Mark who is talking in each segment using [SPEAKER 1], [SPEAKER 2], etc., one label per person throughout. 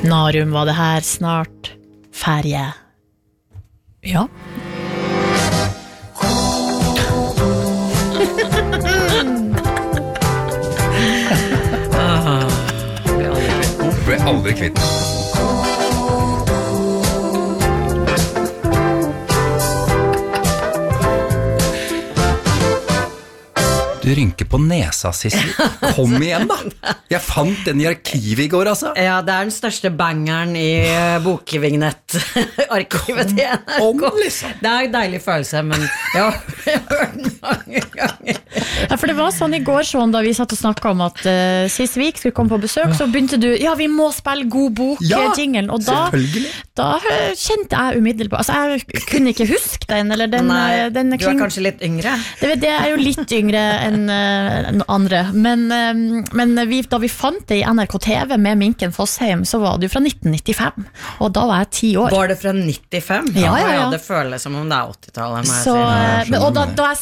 [SPEAKER 1] Narum var det her, snart ferie. Ja.
[SPEAKER 2] Ble aldri kvitt. Du rynker på nesa, Sissel. Kom igjen da. Jeg fant den I arkivet I går, altså.
[SPEAKER 3] Ja, det den største bangeren I bokvignett-arkivet til NRK.
[SPEAKER 2] Liksom.
[SPEAKER 3] Det en deilig følelse, men jeg har hørt den mange ganger.
[SPEAKER 1] Ja, for det var sånn I går sånn, da vi satt og snakket om at Sist Vik skulle komme på besøk, så begynte du, ja, vi må spille god bok-jinglen, og da kjente jeg umiddelbart, altså jeg kunne ikke huske den, eller den...
[SPEAKER 3] Nei,
[SPEAKER 1] den
[SPEAKER 3] du kanskje litt yngre.
[SPEAKER 1] Det jo litt yngre enn andre, men da vi fant det I NRK TV med Minken Fossheim, så var det jo fra 1995, og da var jeg 10 år.
[SPEAKER 3] Var det fra 95?
[SPEAKER 1] Ja.
[SPEAKER 3] Det føles som om det 80-tallet.
[SPEAKER 1] Så, og da jeg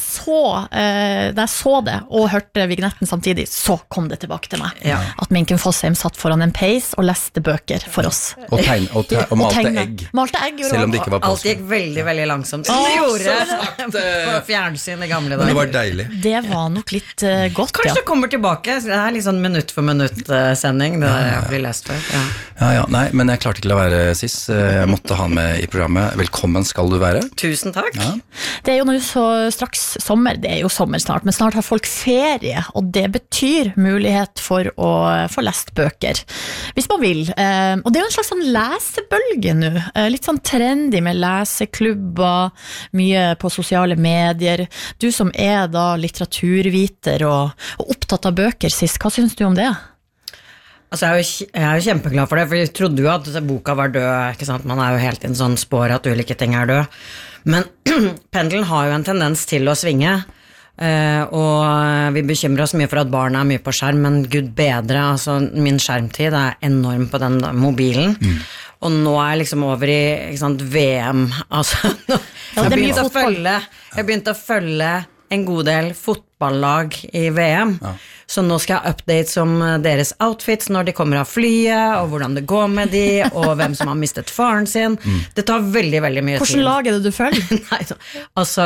[SPEAKER 1] så det, og hørte vignetten samtidig, så kom det tilbake til meg.
[SPEAKER 3] Ja.
[SPEAKER 1] At Minken Fossheim satt foran en peis og leste bøker for oss.
[SPEAKER 2] Og malte egg.
[SPEAKER 1] Malte egg,
[SPEAKER 2] selv om det ikke var påske.
[SPEAKER 3] Alt gikk veldig, veldig langsomt. Som det gjorde på fjernsyn I gamle dager.
[SPEAKER 2] Men det var deilig.
[SPEAKER 1] Det var nok litt godt,
[SPEAKER 3] Kanskje det kommer tilbake. Det litt sånn minutt for minutt-sending. Det jeg blir lest for.
[SPEAKER 2] Ja. Nei, men jeg klarte ikke å la være sist. Jeg måtte ha med I programmet. Velkommen skal du være.
[SPEAKER 3] Tusen takk.
[SPEAKER 2] Ja.
[SPEAKER 1] Det jo nå så straks sommer. Det jo sommer snart, men snart har folk ferie, og det betyr mulighet for å få lest bøker. Hvis man vil. Og det jo en slags sånn lesebølge nå. Litt sånn trendy med leseklubber, mye på sosiale medier. Du som da litteraturviter og opptatt av bøker sist, hva synes du om det?
[SPEAKER 3] Altså, jeg jo kjempeglad for det, for jeg trodde jo at boka var død, ikke sant? Man jo helt I en sånn spår at ulike ting død. Men pendelen har jo en tendens til å svinge, og vi bekymrer oss mye for at barn mye på skjerm, men Gud bedre, altså min skjermtid enorm på den mobilen, og nå liksom over I ikke sant, VM, altså jeg begynte å følge en god del fotballag I VM, så nå skal jeg updates om deres outfits når de kommer av flyet, og hvordan det går med de, og hvem som har mistet faren sin. Det tar veldig, veldig mye tid.
[SPEAKER 1] Hvordan lag det du følger?
[SPEAKER 3] Nei, altså,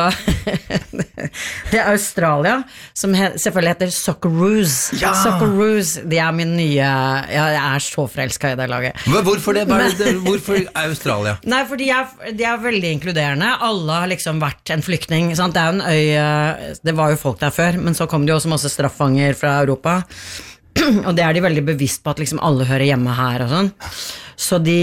[SPEAKER 3] det Australia, som selvfølgelig heter Socceroos.
[SPEAKER 2] Ja!
[SPEAKER 3] Socceroos, de min nye, jeg så forelsket I det laget.
[SPEAKER 2] Hvorfor det? Hvorfor Australia?
[SPEAKER 3] Nei, for de veldig inkluderende. Alle har liksom vært en flyktning, sant? Det jo en øy, det var jo folk der før, men så kom det jo også masse straffanger fra Europa, og det de veldig bevisst på at liksom alle hører hjemme her og sånn. Så de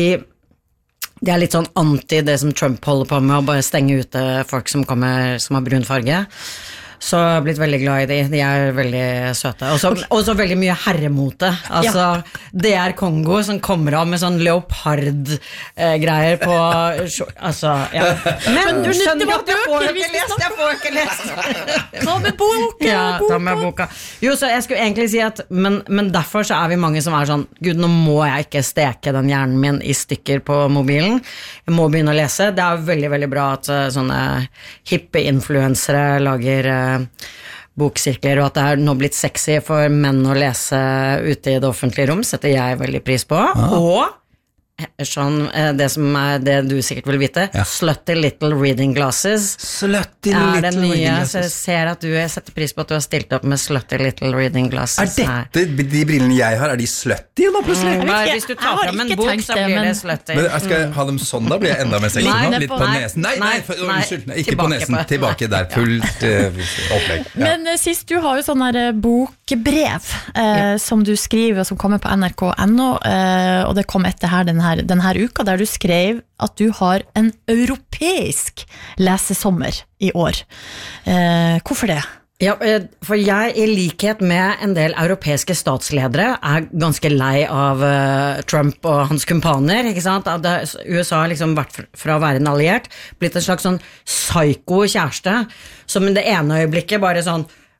[SPEAKER 3] litt sånn anti det som Trump holder på med, å bare stenge ute folk som har brun farge. Så jeg har blitt veldig glad I de veldig søte. Og så veldig mye herremote. Altså, DR Kongo som kommer av med sånn leopard-greier på... Altså, ja. Men du skjønner at jeg får ikke lest.
[SPEAKER 1] Ta med boka!
[SPEAKER 3] Ja, ta med boka. Jo, så jeg skulle egentlig si at... Men derfor så vi mange som sånn, Gud, nå må jeg ikke steke den hjernen min I stykker på mobilen. Jeg må begynne å lese. Det veldig, veldig bra at sånne hippe influensere lager... boksirkler, og at det nå blitt sexy for menn å lese ute I det offentlige rom, setter jeg veldig pris på. Og sånn, det som det du sikkert vil vite, slutty little reading glasses.
[SPEAKER 2] Slutty little
[SPEAKER 3] den nye,
[SPEAKER 2] reading glasses.
[SPEAKER 3] Så jeg ser at du setter pris på at du har stilt opp med slutty little reading glasses.
[SPEAKER 2] Dette, de brillene jeg har, de slutty nå plutselig?
[SPEAKER 3] Hvis du tar frem en bok, så blir det slutty.
[SPEAKER 2] Men skal jeg ha dem sånn da, blir jeg enda mer sexy nå? Litt på nesen. Nei, unnskyld, ikke på nesen, tilbake der, fullt opplegg.
[SPEAKER 1] Men sist, du har jo sånn her bokbrev som du skriver, og som kommer på NRK.no, og det kom etter her denne uka, der du skrev at du har en europeisk lesesommer I år. Hvorfor det?
[SPEAKER 3] Ja, for jeg I likhet med en del europeiske statsledere ganske lei av Trump og hans kumpaner, ikke sant? USA har liksom vært fra å være en alliert, blitt en slags sånn psyko kjæreste, som I det ene øyeblikket bare sånn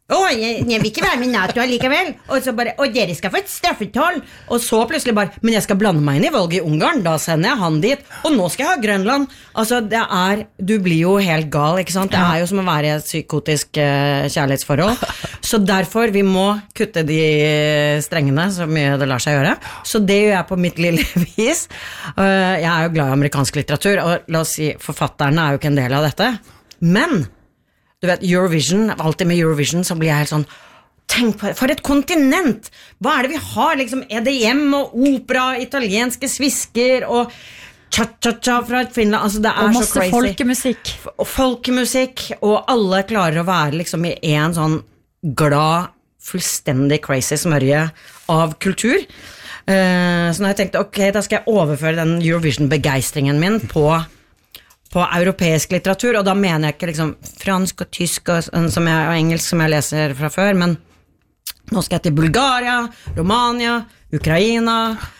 [SPEAKER 3] jeg vil ikke være med i NATO likevel. Og så bare, dere skal få et straffetall. Og så plutselig bare, men jeg skal blande meg inn i valget i Ungarn. Da sender jeg han dit. Og nå skal jeg ha Grønland. Altså, du blir jo helt gal, ikke sant? Det jo som å være i et psykotisk kjærlighetsforhold. Så derfor, vi må kutte de strengene så mye det lar seg gjøre. Så det gjør jeg på mitt lille vis. Jeg jo glad i amerikansk litteratur, og la oss si, forfatterne jo ikke en del av dette. Men du vet, Eurovision, alltid med Eurovision så blir jeg helt sånn, tenk på det, for et kontinent, hva det vi har, liksom EDM og opera, italienske svisker og cha-cha-cha fra Finland, altså det
[SPEAKER 1] og masse
[SPEAKER 3] så crazy. Folkemusikk, og alle klarer å være liksom i en sånn glad, fullstendig crazy smørje av kultur. Så når jeg tenkte, ok, da skal jeg overføre den Eurovision-begeistringen min på europeisk litteratur, og da mener jeg ikke liksom fransk og tysk og engelsk som jeg leser fra før, men nå skal jeg til Bulgaria, Romania, Ukraina,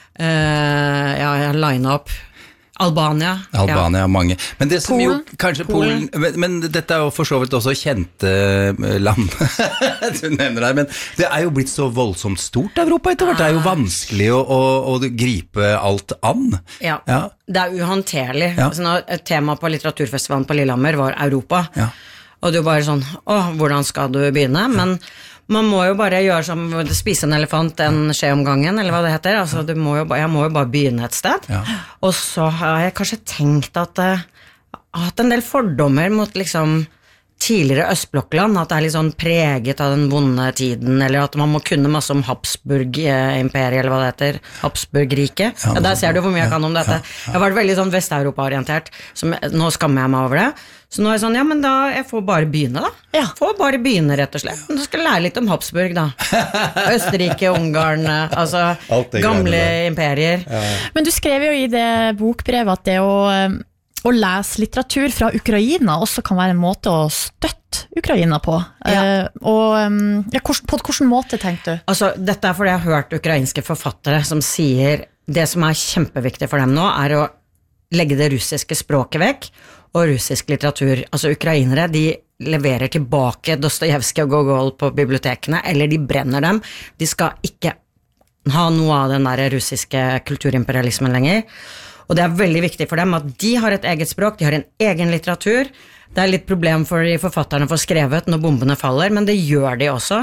[SPEAKER 3] jeg line opp Albania,
[SPEAKER 2] mange. Men det som Polen. Jo kanskje Polen, men dette jo for så vidt også kjente land. Du nevner det, men det jo blitt så voldsomt stort Europa etter hvert. Det jo vanskelig å gripe alt an.
[SPEAKER 3] Ja. Det uhåndterlig. Altså, et tema på litteraturfestivalen på Lillehammer var Europa. Ja. Og det bare sånn, hvordan skal du begynne? Men man må jo bare gjøre som spise en elefant en skje om gangen, eller hva det heter. Altså, jeg må jo bare begynne et sted. Ja. Og så har jeg kanskje tenkt at jeg har hatt en del fordommer mot liksom tidligere Østblokkland, at det litt sånn preget av den vonde tiden, eller at man må kunne masse om Habsburg-imperiet, eller hva det heter, Habsburg-riket. Ja, der ser du hvor mye jeg kan om dette. Jeg har vært veldig sånn Vest-Europa-orientert, nå skammer jeg meg over det. Så nå jeg sånn, ja, men da, jeg får bare begynne da. Ja. Får bare begynne, rett og slett. Da skal jeg lære litt om Habsburg, da. Østerrike, Ungarn, altså gamle imperier. Ja.
[SPEAKER 1] Men du skrev jo i det bokbrevet at det å lese litteratur fra Ukraina også kan være en måte å støtte Ukraina på. Ja. På hvilken måte tenkte du?
[SPEAKER 3] Altså, dette fordi jeg har hørt ukrainske forfattere som sier det som kjempeviktig for dem nå å legge det russiske språket vekk, og russisk litteratur. Altså ukrainere, de leverer tilbake Dostojevskij og Gogol på bibliotekene, eller de brenner dem. De skal ikke ha noe av den der russiske kulturimperialismen lenger. Og det veldig viktig for dem at de har et eget språk, de har en egen litteratur. Det litt problem for de forfatterne å få skrevet når bombene faller, men det gjør de også.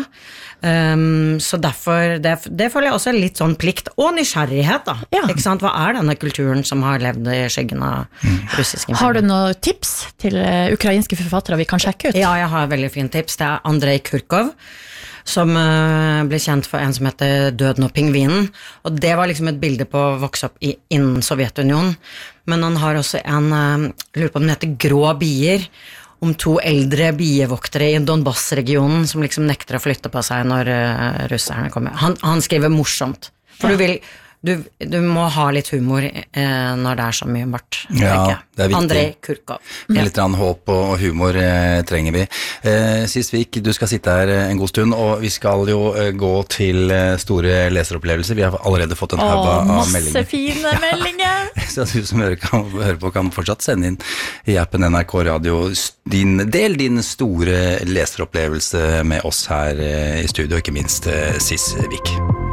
[SPEAKER 3] Så derfor, det føler jeg også litt sånn plikt og nysgjerrighet da. Ja. Ikke sant? Hva denne kulturen som har levd i skyggen av russisk imperium?
[SPEAKER 1] Har du noen tips til ukrainske forfattere vi kan sjekke ut?
[SPEAKER 3] Ja, jeg har et veldig fint tips. Det Andrej Kurkov, som ble kjent for en som heter Døden og pingvinen, og det var liksom et bilde på å vokse opp innen Sovjetunionen, men han har også lurer på om den heter Grå bier, om 2 eldre bievoktere i Donbass-regionen som liksom nekter å flytte på seg når russerne kommer. Han skriver morsomt, for du må ha litt humor når det så mye mørkt.
[SPEAKER 2] Ja, det viktig.
[SPEAKER 3] Andrej Kurkov.
[SPEAKER 2] Litt håp og humor trenger vi. Sisvik, du skal sitte her en god stund, og vi skal jo gå til store leseropplevelser. Vi har allerede fått en haug av meldinger.
[SPEAKER 1] Masse fine meldinger!
[SPEAKER 2] Så du som hører på kan fortsatt sende inn i appen NRK Radio din store leseropplevelse med oss her i studio, ikke minst Sisvik.